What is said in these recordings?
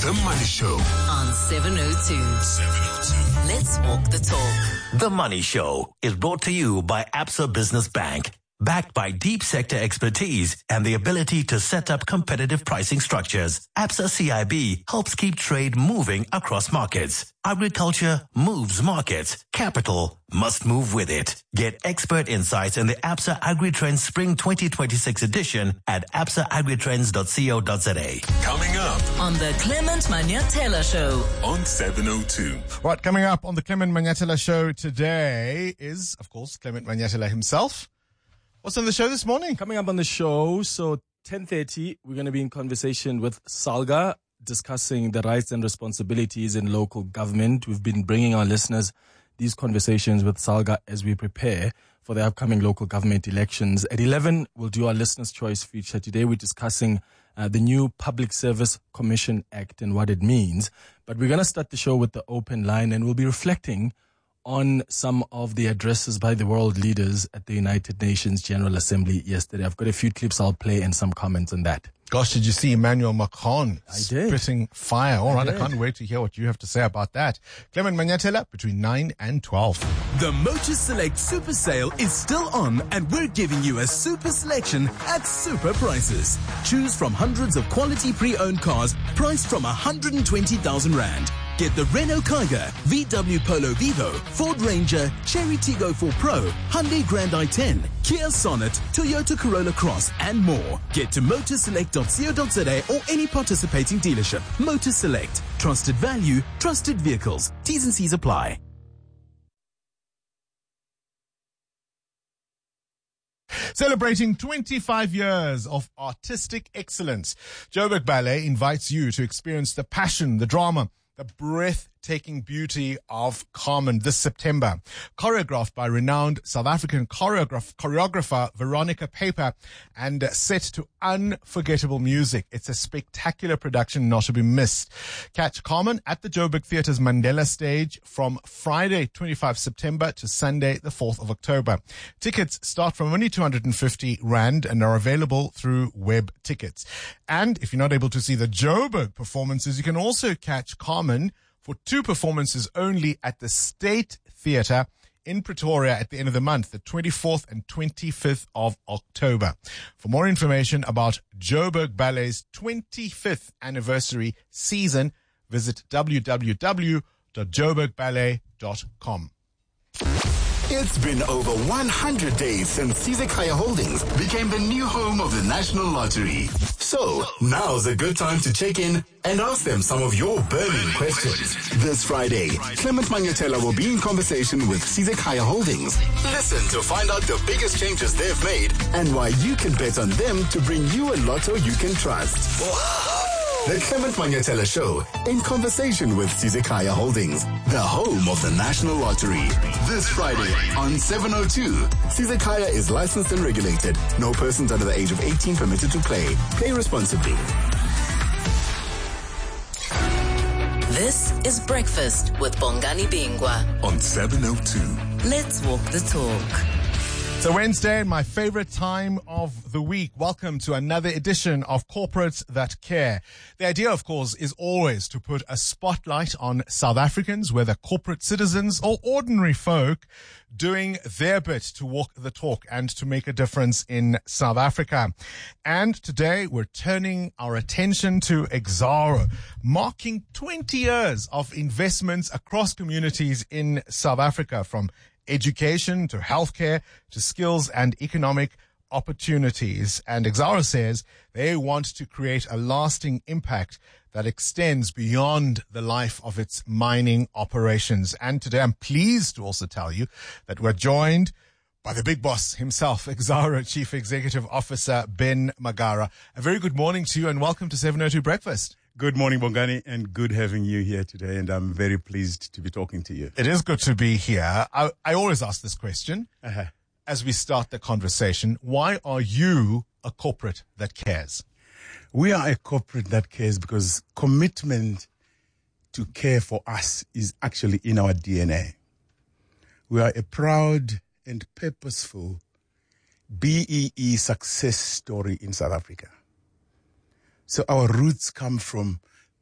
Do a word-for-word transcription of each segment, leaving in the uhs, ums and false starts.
The Money Show on seven oh two. seven oh two. Let's walk the talk. The Money Show is brought to you by Absa Business Bank, backed by deep sector expertise and the ability to set up competitive pricing structures. Absa C I B helps keep trade moving across markets. Agriculture moves markets. Capital must move with it. Get expert insights in the Absa AgriTrends Spring twenty twenty-six edition at absa agritrends dot co dot za. Coming up on the Clement Manyatela Show on seven oh two. Right, coming up on the Clement Manyatela Show today is, of course, Clement Manyatela himself. What's on the show this morning? Coming up on the show, so ten thirty, we're going to be in conversation with Salga, discussing the rights and responsibilities in local government. We've been bringing our listeners these conversations with Salga as we prepare for the upcoming local government elections. At eleven, we'll do our Listener's Choice feature. Today, we're discussing uh, the new Public Service Commission Act and what it means. But we're going to start the show with the open line, and we'll be reflecting on some of the addresses by the world leaders at the United Nations General Assembly yesterday. I've got a few clips I'll play and some comments on that. Gosh, did you see Emmanuel Macron I did. spitting fire? All right, I I can't wait to hear what you have to say about that. Clement Manyatela, between nine and twelve. The Motor Select Super Sale is still on, and we're giving you a super selection at super prices. Choose from hundreds of quality pre-owned cars priced from one hundred twenty thousand rand. Get the Renault Kiger, V W Polo Vivo, Ford Ranger, Cherry Tiggo four Pro, Hyundai Grand i ten, Kia Sonnet, Toyota Corolla Cross, and more. Get to motor select dot co dot za or any participating dealership. Motor Select. Trusted value, trusted vehicles. T's and C's apply. Celebrating twenty-five years of artistic excellence, Joburg Ballet invites you to experience the passion, the drama, the breathtaking beauty of Carmen this September. Choreographed by renowned South African choreograph, choreographer Veronica Paper and set to unforgettable music. It's a spectacular production not to be missed. Catch Carmen at the Joburg Theatre's Mandela stage from Friday, twenty-fifth September to Sunday, the fourth of October. Tickets start from only two hundred fifty rand and are available through web tickets. And if you're not able to see the Joburg performances, you can also catch Carmen for two performances only at the State Theatre in Pretoria at the end of the month, the twenty-fourth and twenty-fifth of October. For more information about Joburg Ballet's twenty-fifth anniversary season, visit w w w dot joburg ballet dot com. It's been over one hundred days since Sizekaya Holdings became the new home of the National Lottery. So, now's a good time to check in and ask them some of your burning questions. This Friday, Clement Manyatela will be in conversation with Sizekaya Holdings. Listen to find out the biggest changes they've made and why you can bet on them to bring you a lotto you can trust. The Clement Manyatela Show, in conversation with Sizekaya Holdings, the home of the National Lottery. This Friday on seven oh two. Sizekaya is licensed and regulated. No persons under the age of eighteen permitted to play. Play responsibly. This is Breakfast with Bongani Bingwa On seven oh two. Let's walk the talk. So Wednesday, my favorite time of the week. Welcome to another edition of Corporates That Care. The idea, of course, is always to put a spotlight on South Africans, whether corporate citizens or ordinary folk, doing their bit to walk the talk and to make a difference in South Africa. And today we're turning our attention to Exxaro, marking twenty years of investments across communities in South Africa, from education to healthcare to skills and economic opportunities. And Exxaro says they want to create a lasting impact that extends beyond the life of its mining operations. And today I'm pleased to also tell you that we're joined by the big boss himself, Exxaro Chief Executive Officer Ben Magara. A very good morning to you and welcome to seven oh two Breakfast. Good morning, Bongani, and good having you here today, and I'm very pleased to be talking to you. It is good to be here. I, I always ask this question Uh-huh. as we start the conversation. Why are you a corporate that cares? We are a corporate that cares because commitment to care for us is actually in our D N A. We are a proud and purposeful B E E success story in South Africa. So our roots come from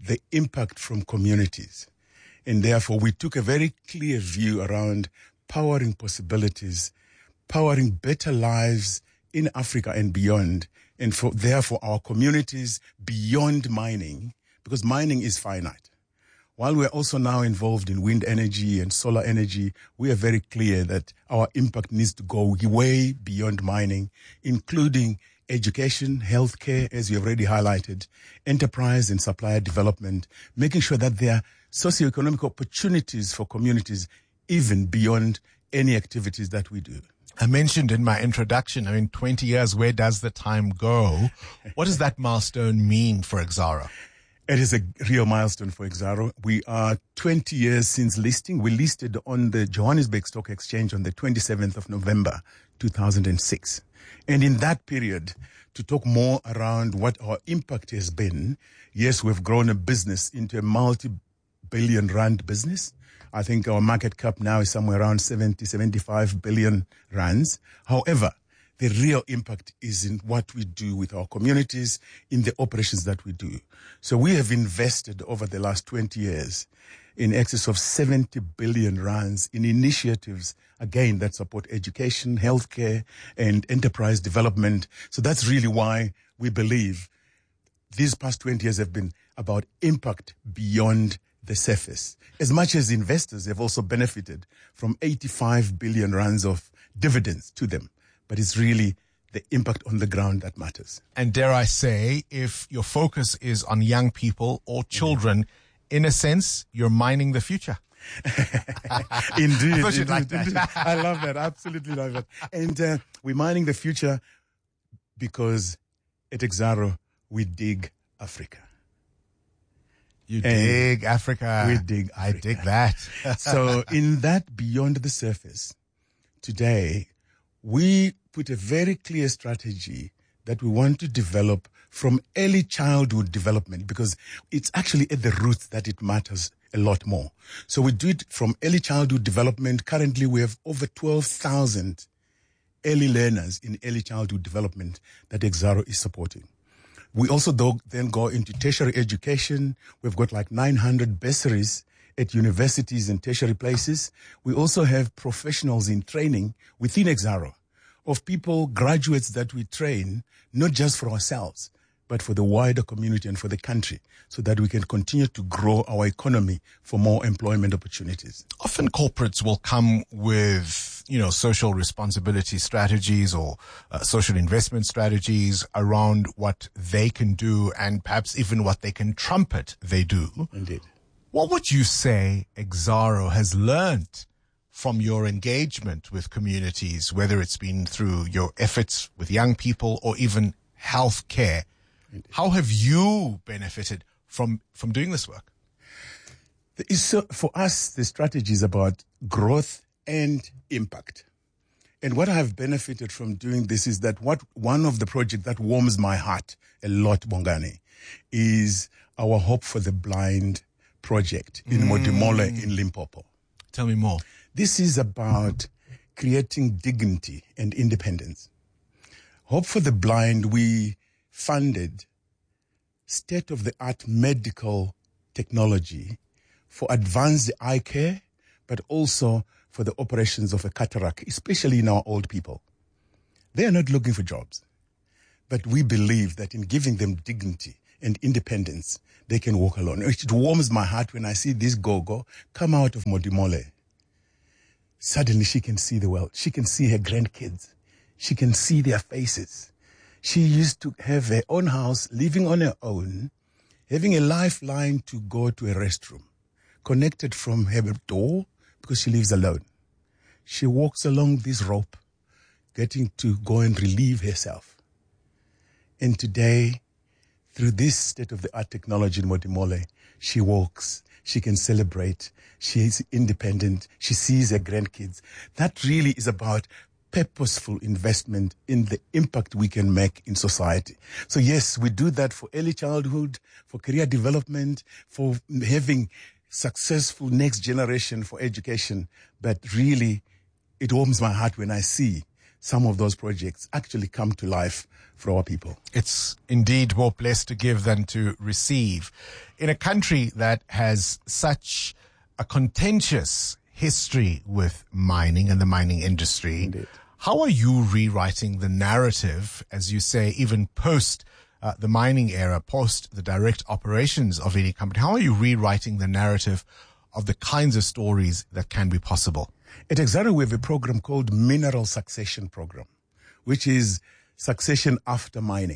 the impact from communities. And therefore, we took a very clear view around powering possibilities, powering better lives in Africa and beyond, and for therefore our communities beyond mining, because mining is finite. While we're also now involved in wind energy and solar energy, we are very clear that our impact needs to go way beyond mining, including education, healthcare, as you have already highlighted, enterprise and supplier development, making sure that there are socioeconomic opportunities for communities even beyond any activities that we do. I mentioned in my introduction, I mean, twenty years, where does the time go? What does that milestone mean for Exxaro? It is a real milestone for Exxaro. We are twenty years since listing. We listed on the Johannesburg Stock Exchange on the twenty-seventh of November, two thousand six. And in that period, to talk more around what our impact has been, yes, we've grown a business into a multi-billion rand business. I think our market cap now is somewhere around seventy, seventy-five billion rands. However, the real impact is in what we do with our communities, in the operations that we do. So we have invested over the last twenty years in excess of seventy billion rands in initiatives, again, that support education, healthcare, and enterprise development. So that's really why we believe these past twenty years have been about impact beyond the surface. As much as investors have also benefited from eighty-five billion rands of dividends to them. But it's really the impact on the ground that matters. And dare I say, if your focus is on young people or children, in a sense, you're mining the future. Indeed. I thought you'd indeed, like that. indeed. I love that. Absolutely love that. And uh, we're mining the future because at Exxaro, we dig Africa. You And dig Africa. we dig I Africa. dig that. So in that beyond the surface, today, we put a very clear strategy that we want to develop from early childhood development, because it's actually at the roots that it matters a lot more. So we do it from early childhood development. Currently, we have over twelve thousand early learners in early childhood development that Exxaro is supporting. We also do, then go into tertiary education. We've got like nine hundred bursaries at universities and tertiary places. We also have professionals in training within Exxaro of people, graduates that we train, not just for ourselves, but for the wider community and for the country, so that we can continue to grow our economy for more employment opportunities. Often corporates will come with, you know, social responsibility strategies or uh, social investment strategies around what they can do and perhaps even what they can trumpet they do. Indeed. What would you say Exxaro has learned from your engagement with communities, whether it's been through your efforts with young people or even healthcare? How have you benefited from, from doing this work? So for us, the strategy is about growth and impact. And what I have benefited from doing this is that what one of the projects that warms my heart a lot, Bongani, is our Hope for the Blind project in mm. Modimolle in Limpopo. Tell me more. This is about creating dignity and independence. Hope for the Blind, we funded state-of-the-art medical technology for advanced eye care, but also for the operations of a cataract, especially in our old people. They are not looking for jobs, but we believe that in giving them dignity and independence, they can walk alone. It warms my heart when I see this Gogo come out of Modimolle. Suddenly she can see the world. She can see her grandkids. She can see their faces. She used to have her own house, living on her own, having a lifeline to go to a restroom, connected from her door because she lives alone. She walks along this rope, getting to go and relieve herself. And today, through this state-of-the-art technology in Modimolle, she walks, she can celebrate, she is independent, she sees her grandkids. That really is about purposeful investment in the impact we can make in society. So yes, we do that for early childhood, for career development, for having successful next generation for education. But really, it warms my heart when I see some of those projects actually come to life for our people. It's indeed more blessed to give than to receive. In a country that has such a contentious history with mining and the mining industry, Indeed. How are you rewriting the narrative, as you say, even post uh, the mining era, post the direct operations of any company? How are you rewriting the narrative of the kinds of stories that can be possible? At Exxaro, we have a program called Mineral Succession Program, which is succession after mining.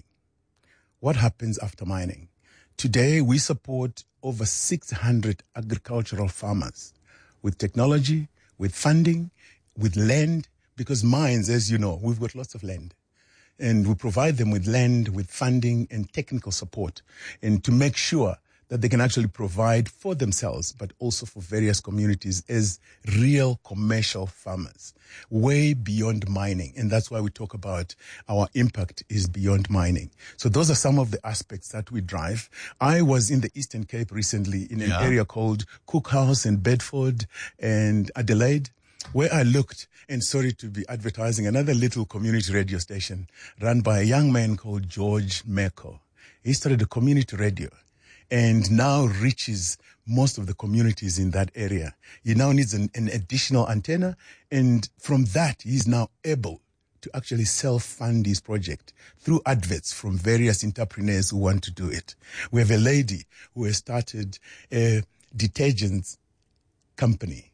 What happens after mining? Today, we support over six hundred agricultural farmers with technology, with funding, with land, because mines, as you know, we've got lots of land. And we provide them with land, with funding and technical support, and to make sure that they can actually provide for themselves, but also for various communities as real commercial farmers, way beyond mining. And that's why we talk about our impact is beyond mining. So those are some of the aspects that we drive. I was in the Eastern Cape recently in an Yeah. area called Cook House in Bedford and Adelaide, where I looked, and sorry to be advertising, another little community radio station run by a young man called George Meko. He started a community radio and now reaches most of the communities in that area. He now needs an, an additional antenna, and from that, he's now able to actually self-fund his project through adverts from various entrepreneurs who want to do it. We have a lady who has started a detergents company,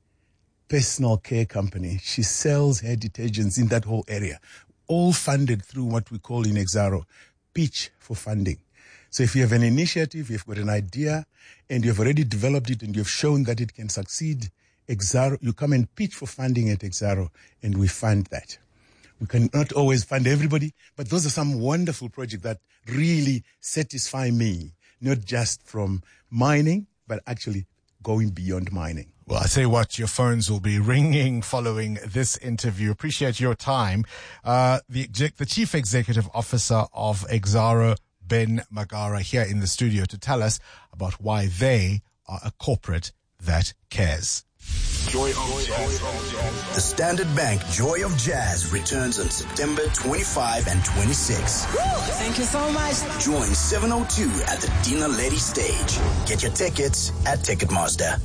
personal care company. She sells her detergents in that whole area, all funded through what we call in Exxaro, pitch for funding. So if you have an initiative, you've got an idea, and you've already developed it and you've shown that it can succeed, Exxaro, you come and pitch for funding at Exxaro, and we fund that. We can not always fund everybody, but those are some wonderful projects that really satisfy me, not just from mining, but actually going beyond mining. Well, I say what, your phones will be ringing following this interview. Appreciate your time. Uh, the, exec- the Chief Executive Officer of Exxaro, Ben Magara, here in the studio to tell us about why they are a corporate that cares. Joy of Jazz. The Standard Bank Joy of Jazz returns on September twenty-fifth and twenty-sixth. Thank you so much. Join seven oh two at the Dina Lady stage. Get your tickets at Ticketmaster.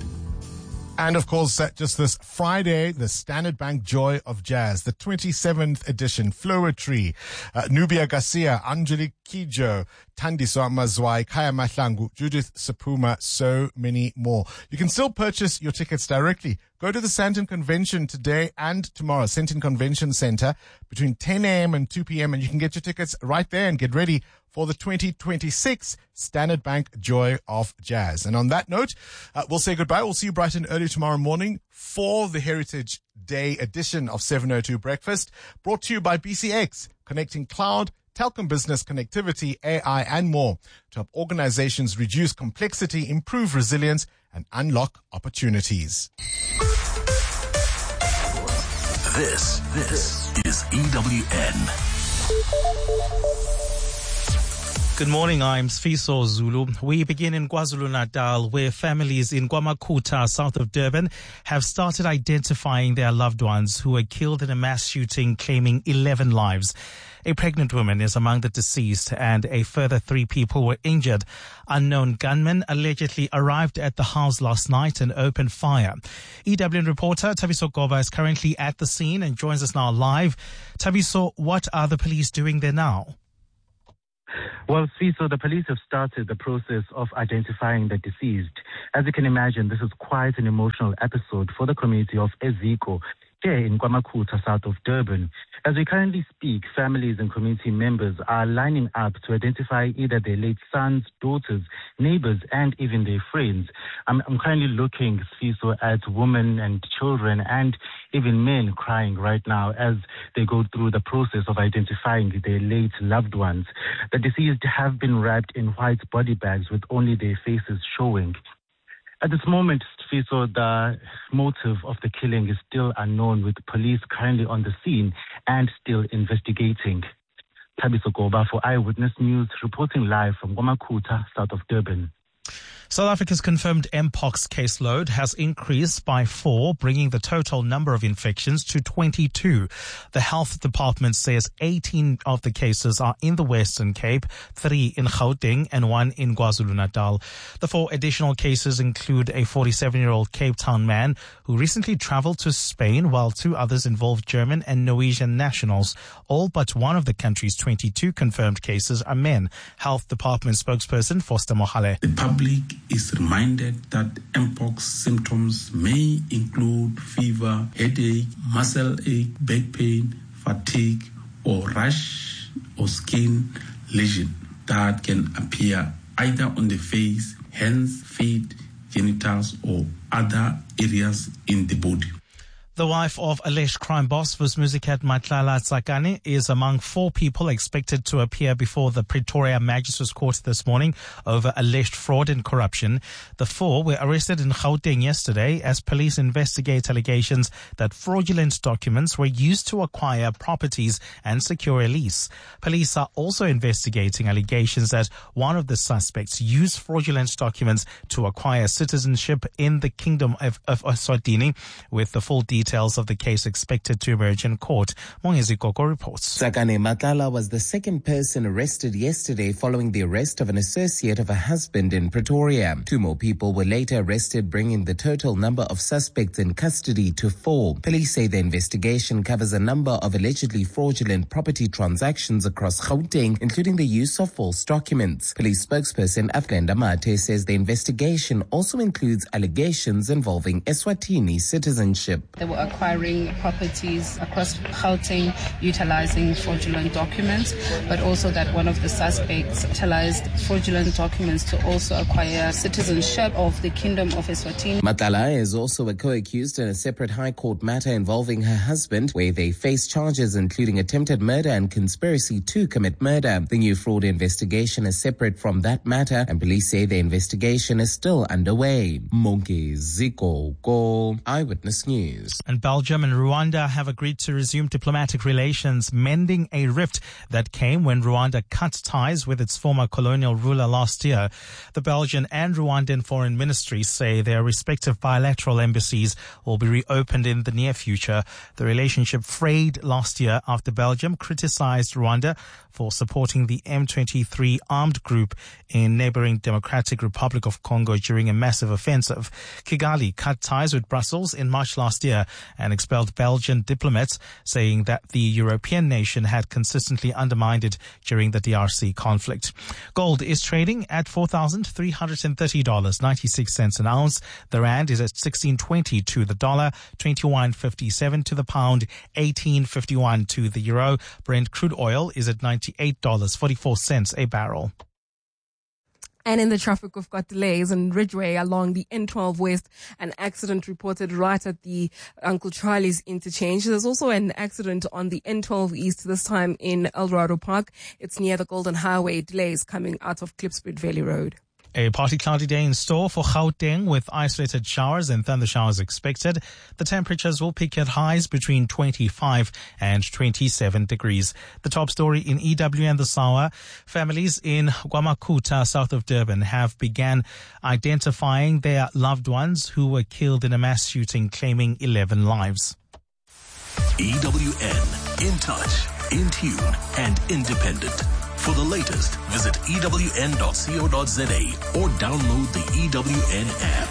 And of course, uh, just this Friday, the Standard Bank Joy of Jazz, the twenty-seventh edition, Flowetree, uh, Nubia Garcia, Angelique Kijo, Thandiso Mazwai, Kaya Mahlangu, Judith Sapuma, so many more. You can still purchase your tickets directly. Go to the Sandton Convention today and tomorrow, Sandton Convention Center, between ten a.m. and two p.m. and you can get your tickets right there and get ready for the twenty twenty-six Standard Bank Joy of Jazz. And on that note, uh, we'll say goodbye. We'll see you bright and early tomorrow morning for the Heritage Day edition of seven oh two Breakfast, brought to you by B C X, connecting cloud, telecom business connectivity, A I, and more to help organizations reduce complexity, improve resilience, and unlock opportunities. This, this is E W N. Good morning, I'm Sfiso Zulu. We begin in KwaZulu-Natal, where families in KwaMakuta, south of Durban, have started identifying their loved ones who were killed in a mass shooting claiming eleven lives. A pregnant woman is among the deceased and a further three people were injured. Unknown gunmen allegedly arrived at the house last night and opened fire. E W N reporter Thabiso Goba is currently at the scene and joins us now live. Thabiso, what are the police doing there now? Well, Sfiso, the police have started the process of identifying the deceased. As you can imagine, this is quite an emotional episode for the community of Eziko, here in KwaMakuta, south of Durban. As we currently speak, families and community members are lining up to identify either their late sons, daughters, neighbors, and even their friends. I'm, I'm currently looking, Sfiso, at women and children and even men crying right now as they go through the process of identifying their late loved ones. The deceased have been wrapped in white body bags with only their faces showing. At this moment, Sfiso, the motive of the killing is still unknown, with police currently on the scene and still investigating. Thabiso Goba for Eyewitness News, reporting live from KwaMakuta, south of Durban. South Africa's confirmed Mpox caseload has increased by four, bringing the total number of infections to twenty-two. The health department says eighteen of the cases are in the Western Cape, three in Gauteng and one in KwaZulu-Natal. The four additional cases include a forty-seven-year-old Cape Town man who recently traveled to Spain, while two others involve German and Norwegian nationals. All but one of the country's twenty-two confirmed cases are men. Health Department spokesperson Foster Mohale. The public is reminded that Mpox symptoms may include fever, headache, muscle ache, back pain, fatigue, or rash or skin lesion that can appear either on the face, hands, feet, genitals, or other areas in the body. The wife of alleged crime boss Vusimuzikat Matlala Tsakane is among four people expected to appear before the Pretoria Magistrates Court this morning over alleged fraud and corruption. The four were arrested in Gauteng yesterday as police investigate allegations that fraudulent documents were used to acquire properties and secure a lease. Police are also investigating allegations that one of the suspects used fraudulent documents to acquire citizenship in the Kingdom of, of Eswatini, with the full details Details of the case expected to emerge in court. Mongezi Koko reports. Tsakane Matlala was the second person arrested yesterday following the arrest of an associate of her husband in Pretoria. Two more people were later arrested, bringing the total number of suspects in custody to four. Police say the investigation covers a number of allegedly fraudulent property transactions across Gauteng, including the use of false documents. Police spokesperson Aflenda Mate says the investigation also includes allegations involving Eswatini citizenship. They were acquiring properties across Gauteng utilizing fraudulent documents, but also that one of the suspects utilized fraudulent documents to also acquire citizenship of the Kingdom of Eswatini. Matlala is also a co-accused in a separate High Court matter involving her husband, where they face charges including attempted murder and conspiracy to commit murder. The new fraud investigation is separate from that matter, and police say the investigation is still underway. Mongezi Koko, Eyewitness News. And Belgium and Rwanda have agreed to resume diplomatic relations, mending a rift that came when Rwanda cut ties with its former colonial ruler last year. The Belgian and Rwandan foreign ministries say their respective bilateral embassies will be reopened in the near future. The relationship frayed last year after Belgium criticized Rwanda for supporting the M twenty-three armed group in neighboring Democratic Republic of Congo during a massive offensive. Kigali cut ties with Brussels in March last year and expelled Belgian diplomats, saying that the European nation had consistently undermined it during the D R C conflict. Gold is trading at four thousand three hundred thirty dollars and ninety-six cents an ounce. The rand is at sixteen twenty to the dollar, twenty-one fifty-seven to the pound, eighteen fifty-one to the euro. Brent crude oil is at ninety-eight dollars and forty-four cents a barrel. And in the traffic, we've got delays on Ridgeway along the N twelve West. An accident reported right at the Uncle Charlie's interchange. There's also an accident on the N twelve East, this time in Eldorado Park. It's near the Golden Highway. Delays coming out of Klipspruit Valley Road. A partly cloudy day in store for Gauteng with isolated showers and thunder showers expected. The temperatures will peak at highs between twenty-five and twenty-seven degrees. The top story in E W and the Sawa. Families in KwaMakuta, south of Durban, have began identifying their loved ones who were killed in a mass shooting, claiming eleven lives. E W N, in touch, in tune, and independent. For the latest, visit E W N dot co dot za or download the E W N app.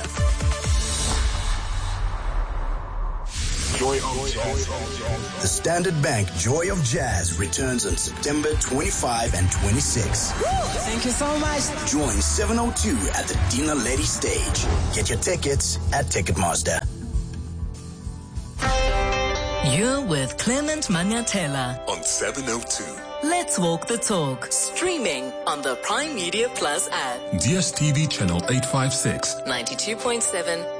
Joy of Jazz. The Standard Bank Joy of Jazz returns on September twenty-fifth and twenty-sixth. Thank you so much. Join seven oh two at the Dina Lady stage. Get your tickets at Ticketmaster. You're with Clement Manyatela on seven oh two. Let's Walk the Talk, streaming on the Prime Media Plus app. D S T V channel eight fifty-six. ninety-two point seven